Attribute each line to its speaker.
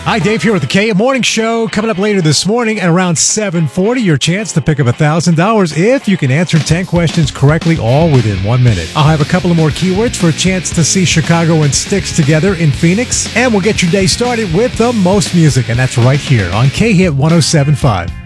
Speaker 1: Hi, Dave here with the K Morning Show. Coming up later this morning at around 7:40, your chance to pick up $1,000 if you can answer 10 questions correctly, all within 1 minute. I'll have a couple of more keywords for a chance to see Chicago and Styx together in Phoenix, and we'll get your day started with the most music, and that's right here on K-Hit 107.5.